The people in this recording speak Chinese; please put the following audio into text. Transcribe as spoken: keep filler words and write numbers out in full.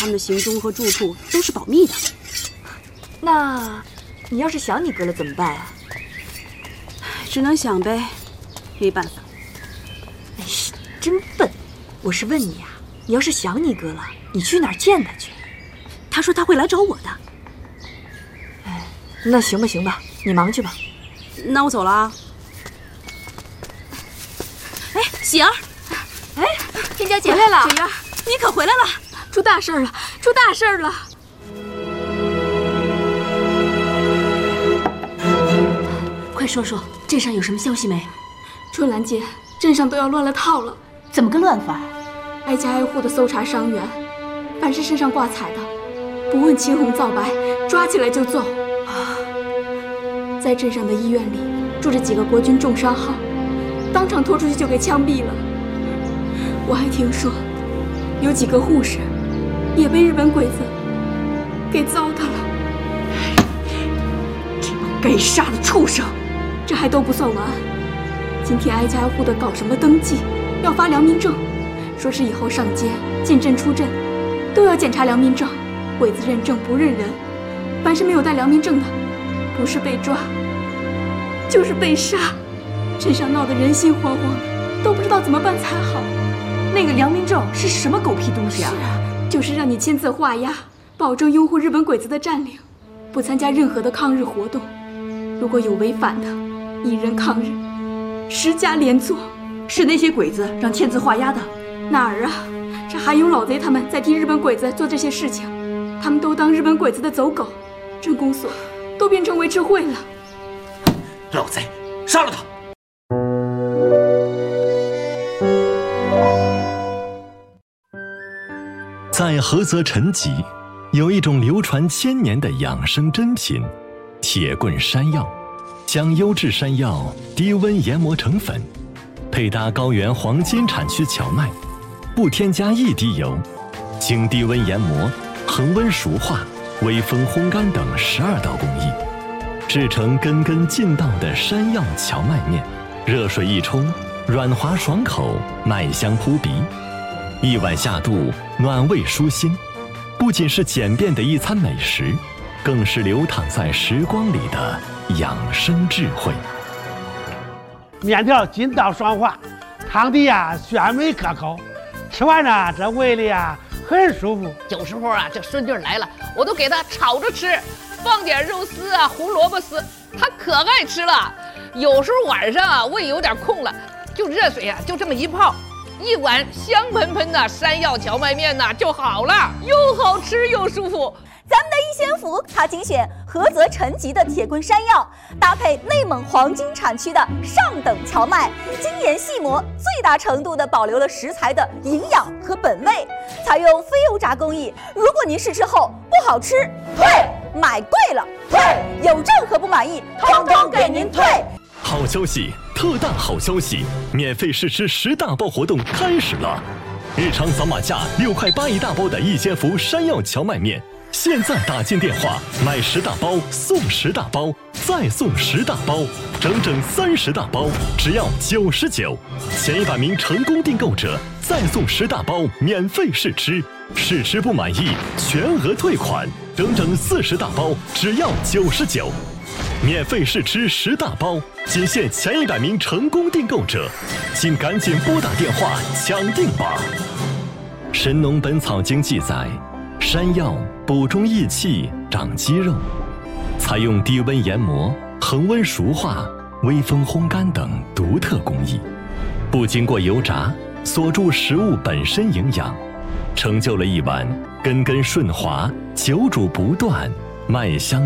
他们的行踪和住处都是保密的。 那，你要是想你哥了怎么办啊？ 只能想呗，没办法。 哎，真笨！我是问你啊，你要是想你哥了，你去哪儿见他去？ 他说他会来找我的。 哎，那行吧行吧，你忙去吧。 那我走了啊。哎，喜儿， 哎，天娇姐回来了。 雪儿，你可回来了， 出大事了，出大事了！ 快说说，镇上有什么消息没？ 春兰姐，镇上都要乱了套了。 怎么个乱法？ 挨家挨户的搜查伤员，凡是身上挂彩的，不问青红皂白，抓起来就揍。啊！在镇上的医院里住着几个国军重伤号，当场拖出去就给枪毙了。我还听说，有几个护士也被日本鬼子给糟蹋了。这帮该杀的畜生！这还都不算完，今天挨家挨户的搞什么登记，要发良民证，说是以后上街进镇出镇都要检查良民证，鬼子认证不认人，凡是没有带良民证的，不是被抓就是被杀。镇上闹得人心惶惶的，都不知道怎么办才好。 那个良民证是什么狗屁东西啊？ 是啊，就是让你签字画押，保证拥护日本鬼子的占领，不参加任何的抗日活动，如果有违反的，一人抗日，十家连坐。 是那些鬼子让签字画押的？ 哪儿啊？是韩勇老贼他们在替日本鬼子做这些事情，他们都当日本鬼子的走狗，镇公所都变成维持会了。 老贼，杀了他！ 在菏泽陈集，有一种流传千年的养生珍品——铁棍山药。将优质山药低温研磨成粉，配搭高原黄金产区荞麦，不添加一滴油，经低温研磨、恒温熟化、微风烘干等十二道工艺，制成根根劲道的山药荞麦面。热水一冲，软滑爽口，麦香扑鼻。一碗下肚，暖胃舒心，不仅是简便的一餐美食，更是流淌在时光里的养生智慧。 面条筋道爽滑，汤底呀鲜美可口，吃完呢这胃里呀很舒服。 有时候啊这顺劲来了，我都给他炒着吃，放点肉丝啊胡萝卜丝，他可爱吃了。有时候晚上啊胃有点空了，就热水啊就这么一泡，一碗香喷喷的山药荞麦面呐就好了，又好吃又舒服。 咱们的一仙福，它精选菏泽陈集的铁棍山药，搭配内蒙黄金产区的上等荞麦，精研细磨，最大程度的保留了食材的营养和本味，采用非油炸工艺。如果您试吃后不好吃，退；买贵了退；有任何不满意，通通给您退。 好消息，特大好消息！免费试吃十大包活动开始了！日常扫码价六块八一大包的一仙福山药荞麦面。现在打进电话，买十大包送十大包，再送十大包，整整三十大包，只要九十九。前一百名成功订购者再送十大包免费试吃，试吃不满意全额退款，整整四十大包，只要九十九。免费试吃十大包，仅限前一百名成功订购者，请赶紧拨打电话抢订吧。《神农本草经》记载，山药补中益气、长肌肉，采用低温研磨、恒温熟化、微风烘干等独特工艺，不经过油炸，锁住食物本身营养，成就了一碗根根顺滑、久煮不断、麦香